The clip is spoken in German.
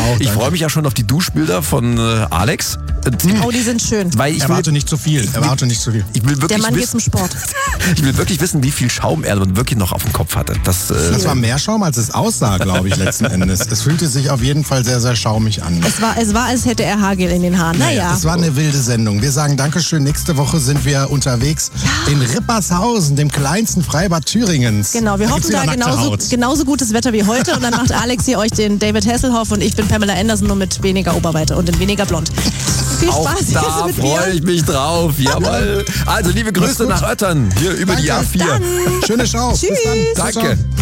auch. Ich freue mich ja schon auf die Duschbilder von Alex. Oh, die sind schön. Weil ich Erwarte nicht zu viel. Ich will wirklich Der Mann geht zum Sport. Ich will wirklich wissen, wie viel Schaum er wirklich noch auf dem Kopf hatte. Das war mehr Schaum, als es aussah, glaube ich, letzten Endes. Es fühlte sich auf jeden Fall sehr, sehr schaumig an. Es war, als hätte er Haargel in den Haaren. Naja. Es war eine wilde Sendung. Wir sagen Dankeschön. Nächste Woche sind wir unterwegs in Rippershausen, dem kleinsten Freibad Thüringens. Genau, wir hoffen da genauso gutes Wetter wie heute. Und dann macht Alex hier euch den David Hasselhoff und ich bin Pamela Anderson, nur mit weniger Oberweite und in weniger blond. Viel Auch Spaß da mit freue ich mich drauf. Jawohl. Also liebe Grüße nach Öttern, hier über die A4. Schöne Show. Tschüss. Bis dann. Danke.